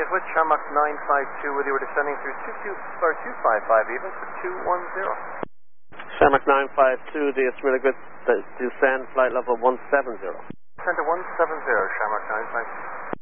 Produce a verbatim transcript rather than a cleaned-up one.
Redwood, Shamrock nine five two with you. We're descending through two two, or two five five even for two one zero. Shamrock nine five two, this really good, descend flight level one seven zero. Center one seven zero, Shamrock nine five two.